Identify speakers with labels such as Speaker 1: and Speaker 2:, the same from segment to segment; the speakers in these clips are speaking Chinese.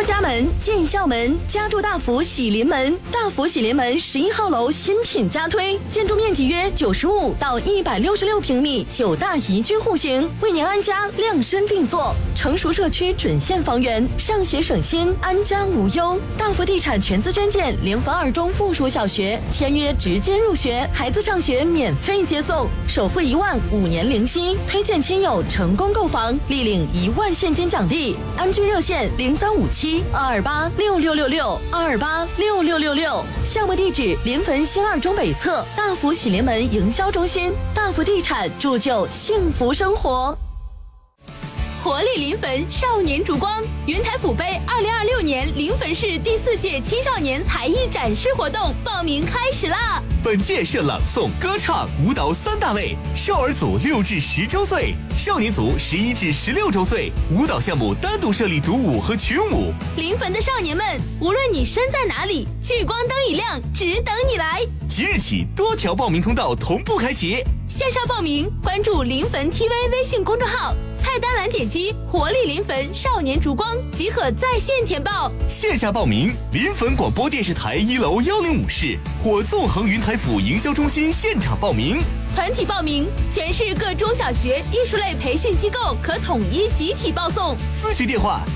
Speaker 1: 家门进校门，家住大福喜临门。大福喜临门11号楼新品加推，建筑面积约95到166平米，9大宜居户型，为您安家量身定做。成熟社区准现房源，上学省心，安家无忧。大福地产全资捐建联合2中附属小学，签约直接入学，孩子上学免费接送，首付1万，5年零息，推荐亲友成功购房，立领1万现金奖励。安居热线0357-228-6666，228-6666。项目地址：临汾新2中北侧大福喜临门营销中心。大福地产铸就幸福生活。
Speaker 2: 活力临汾少年烛光云台府杯2026年临汾市第4届青少年才艺展示活动报名开始啦！
Speaker 3: 本届设朗诵、歌唱、舞蹈3大类，少儿组6至10周岁，少年组11至16周岁，舞蹈项目单独设立独舞和群舞。
Speaker 2: 临汾的少年们，无论你身在哪里，聚光灯一亮，只等你来。
Speaker 3: 即日起，多条报名通道同步开启。
Speaker 2: 线上报名，关注临汾 TV 微信公众号，菜单栏点击活力临汾少年烛光即可在线填报。
Speaker 3: 线下报名，临汾广播电视台1楼105室或纵横云台府营销中心现场报名。
Speaker 2: 团体报名，全市各中小学艺术类培训机构可统一集体报送。
Speaker 3: 咨询电话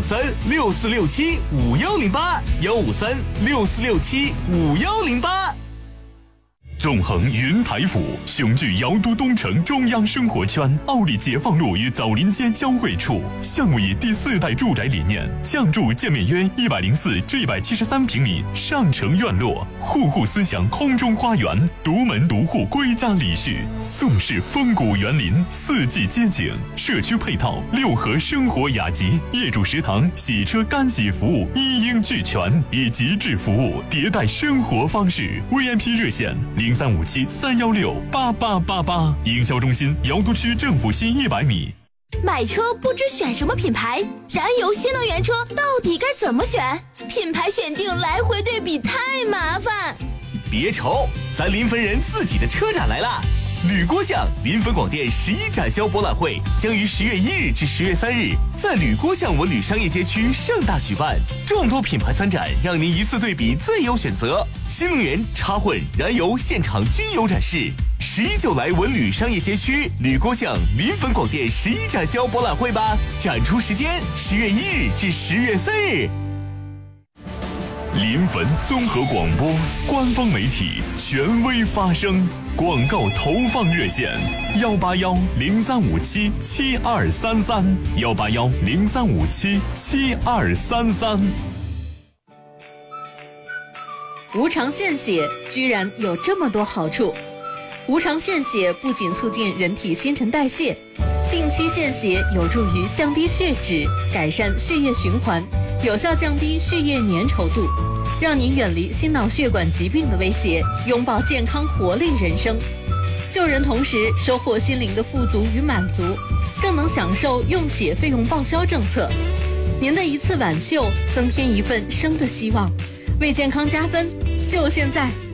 Speaker 3: 153-6467-5108，153-6467-5108。纵横云台府雄踞瑶都东城中央生活圈，奥利解放路与枣林街交汇处，项目以第4代住宅理念，降筑建面约104至173平米上城院落，户户思想空中花园，独门独户归家礼序，宋式风骨园林，4季街景，社区配套6合生活雅集，业主食堂、洗车干洗服务一应俱全，以极致服务迭代生活方式。 VIP 热线0357-316-8888，营销中心瑶都区政府西100米。
Speaker 2: 买车不知选什么品牌，燃油新能源车到底该怎么选？品牌选定来回对比太麻烦。
Speaker 3: 别愁，咱临汾人自己的车展来啦！铝锅巷临汾广电11展销博览会将于10月1日至10月3日在铝锅巷文旅商业街区盛大举办，众多品牌参展，让您一次对比最有选择。新能源、插混、燃油现场均有展示。11就来文旅商业街区铝锅巷临汾广电11展销博览会吧！展出时间10月1日至10月3日。临汾综合广播官方媒体，权威发声。广告投放热线：181-0357-7233，181-0357-7233。
Speaker 4: 无偿献血居然有这么多好处！无偿献血不仅促进人体新陈代谢，定期献血有助于降低血脂，改善血液循环，有效降低血液粘稠度，让您远离心脑血管疾病的威胁，拥抱健康活力人生。救人同时收获心灵的富足与满足，更能享受用血费用报销政策。您的一次挽救，增添一份生的希望，为健康加分，就现在！